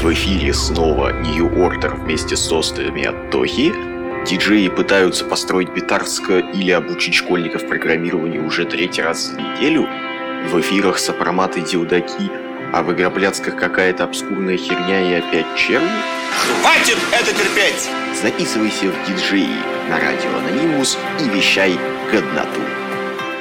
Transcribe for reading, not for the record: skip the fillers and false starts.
В эфире снова New Order вместе с сестрами от Тохи. Диджеи пытаются построить битарско или обучить школьников программированию уже 3-й раз за неделю. В эфирах сопроматы Диудаки, а в Игроблядсках какая-то обскурная херня и опять черви. Хватит это терпеть! Записывайся в диджеи на радио Анонимус и вещай годноту.